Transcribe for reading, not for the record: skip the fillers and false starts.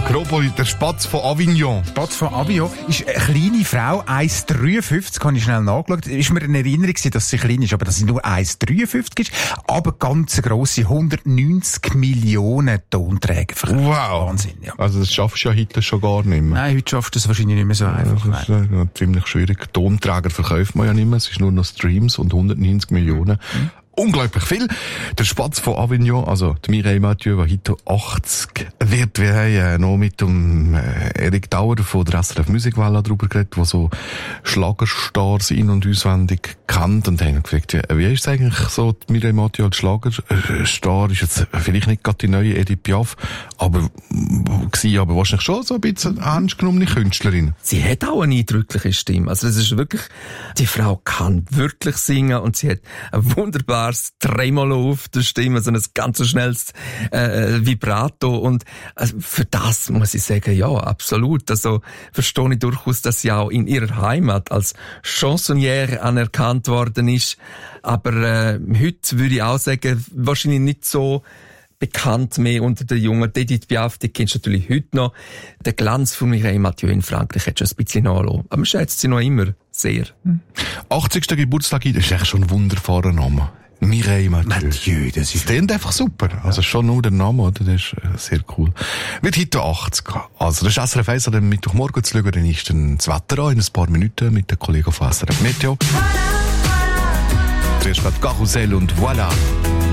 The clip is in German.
Akropolis, der Spatz von Avignon. Spatz von Avignon ist eine kleine Frau, 1,53, habe ich schnell nachgeschaut. Ist mir in Erinnerung, dass sie klein ist, aber dass sie nur 1,53 ist, aber ganz eine grosse, 190 Millionen Tonträger. Wow. Wahnsinn, ja. Also das schaffst du ja heute schon gar nicht mehr. Nein, heute schaffst du es wahrscheinlich nicht mehr so einfach. Das ist ziemlich schwierig. Tonträger verkauft man ja nicht mehr, es ist nur noch Streams und 190 Millionen. Unglaublich viel. Der Spatz von Avignon, also die Mireille Mathieu, die heute 80 wird. Wir haben noch mit dem Erik Dauer von der SRF Musikwelle darüber geredet, der so Schlagerstars in- und auswendig kennt. Und haben gefragt, wie ist es eigentlich so, die Mireille Mathieu als Schlagerstar ist jetzt vielleicht nicht gerade die neue Edith Piaf, aber wahrscheinlich schon so ein bisschen ernst genommene Künstlerin. Sie hat auch eine eindrückliche Stimme. Also es ist wirklich, die Frau kann wirklich singen und sie hat ein wunderbares Tremolo auf der Stimme, so ein ganz schnelles Vibrato und für das muss ich sagen, ja, absolut. Also verstehe ich durchaus, dass sie auch in ihrer Heimat als Chansonnière anerkannt worden ist. Aber heute würde ich auch sagen, wahrscheinlich nicht so bekannt mehr unter den Jungen. Edith Piaf, die kennst du natürlich heute noch. Der Glanz von Mireille Mathieu in Frankreich hat schon ein bisschen nachgelassen. Aber man schätzt sie noch immer sehr. 80. Geburtstag, das ist echt schon ein wunderbarer Name. Mireille Mathieu, das ist einfach super. Also schon nur der Name, oder? Das ist sehr cool. Wird heute 80. Also das ist SRF 1 am Mittwochmorgen zu schauen, dann ist dann das Wetter an in ein paar Minuten mit den Kollegen von SRF Meteo. Zuerst wird Karussell und Voilà.